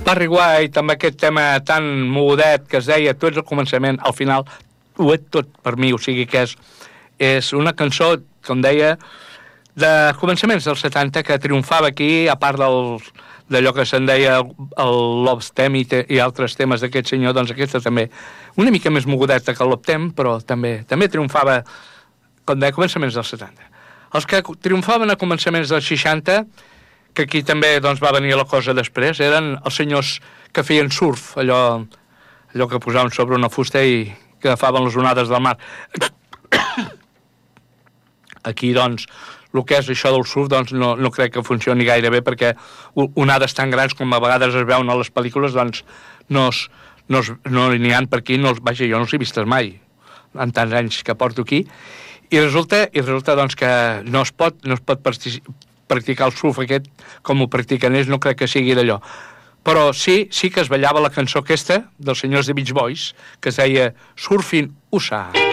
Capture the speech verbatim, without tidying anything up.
Barry White, amb aquest tema tan mogudet que es deia Tu ets el començament, al final ho és tot per mi, o sigui que és, és una cançó, com deia, de començaments dels setanta que triomfava aquí, a part del, d'allò que se'n deia el, el Love Stem i, te, i altres temes d'aquest senyor, doncs aquesta també, una mica més mogudeta que el Love Stem, però també també triomfava, com deia, començaments dels setanta. Els que triomfaven a començaments dels seixanta, que aquí també doncs, va venir la cosa després, eren els senyors que feien surf, allò, allò que posaven sobre una fusta i que agafaven les onades del mar. Aquí, doncs, el que és això del surf, doncs, no, no crec que funcioni gaire bé, perquè onades tan grans com a vegades es veuen a les pel·lícules, doncs, no, es, no, es, no n'hi ha per aquí, no, vaja, jo no els he vistes mai, en tants anys que porto aquí, i resulta, i resulta doncs, que no es pot, no es pot practicar el surf aquest com ho practiquen ells, no crec que sigui d'allò. Però sí, sí que es ballava la cançó aquesta dels senyors de Beach Boys, que es deia Surfing U S A.